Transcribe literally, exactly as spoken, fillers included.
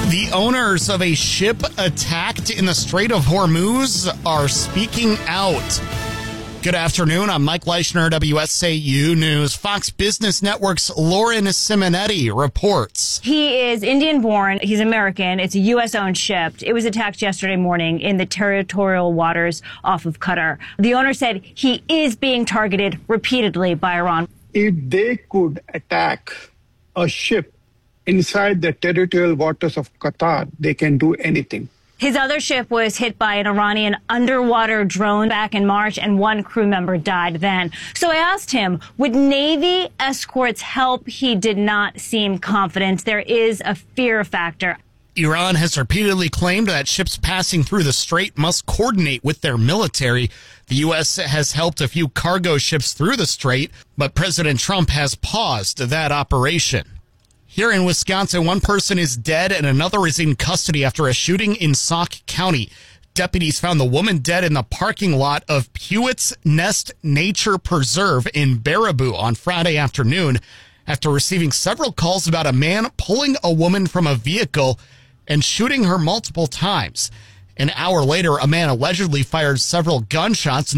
The owners of a ship attacked in the Strait of Hormuz are speaking out. Good afternoon. I'm Mike Leischner, W S A U News. Fox Business Network's Lauren Simonetti reports. He is Indian-born. He's American. It's a U S-owned ship. It was attacked yesterday morning in the territorial waters off of Qatar. The owner said he is being targeted repeatedly by Iran. If they could attack a ship inside the territorial waters of Qatar, they can do anything. His other ship was hit by an Iranian underwater drone back in March, and one crew member died then. So I asked him, would Navy escorts help? He did not seem confident. There is a fear factor. Iran has repeatedly claimed that ships passing through the strait must coordinate with their military. The U S has helped a few cargo ships through the strait, but President Trump has paused that operation. Here in Wisconsin, one person is dead and another is in custody after a shooting in Sauk County. Deputies found the woman dead in the parking lot of Pewett's Nest Nature Preserve in Baraboo on Friday afternoon after receiving several calls about a man pulling a woman from a vehicle and shooting her multiple times. An hour later, a man allegedly fired several gunshots